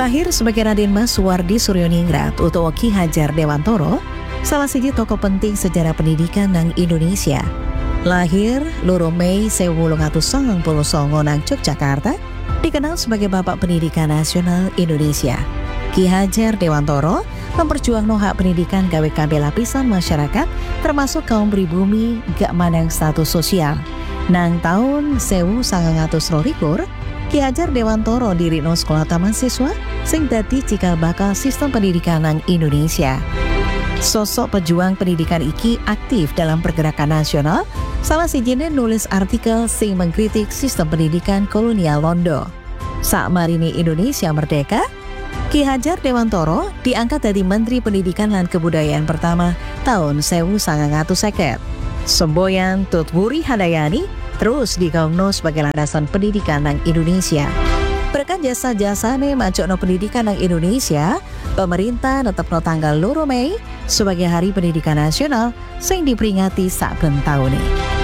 Lahir sebagai Raden Mas Suwardi Suryoningrat utawa Ki Hajar Dewantara, salah siji tokoh penting sejarah pendidikan nang Indonesia. Lahir 2 Mei 1899 nang Yogyakarta, dikenal sebagai Bapak Pendidikan Nasional Indonesia. Ki Hajar Dewantara memperjuangno hak pendidikan gawe kabeh lapisan masyarakat, termasuk kaum pribumi gak mandang status sosial. Nang tahun 1922, Ki Hajar Dewantara dirikno sekolah taman siswa sing dadi cikal bakal sistem pendidikan nang Indonesia. Sosok pejuang pendidikan iki aktif dalam pergerakan nasional, salah sijine nulis artikel sing mengkritik sistem pendidikan kolonial Londo. Sakmarine Indonesia merdeka, Ki Hajar Dewantara diangkat dari Menteri Pendidikan dan Kebudayaan pertama tahun 1950. Semboyan Tutwuri Handayani terus digaungno sebagai landasan pendidikan nang Indonesia. Berkat jasa-jasane macokno pendidikan nang Indonesia, pemerintah netepno tanggal 2 Mei sebagai Hari Pendidikan Nasional sing diperingati saben taune.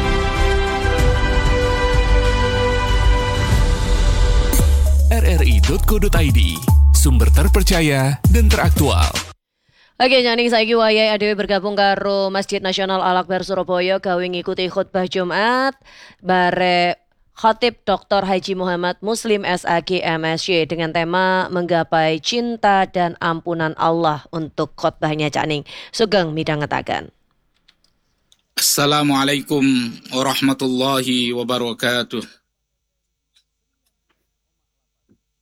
rri.co.id, sumber terpercaya dan teraktual. Oke, nyaning saiki wayahe adewe bergabung karo Masjid Nasional Al-Akbar Surabaya gawe ngikuti khutbah Jumat bare Khatib Dr. Haji Muhammad Muslim SAG MSY dengan tema Menggapai Cinta dan Ampunan Allah untuk khutbahnya Caning. Sugeng midhangetaken. Assalamualaikum warahmatullahi wabarakatuh.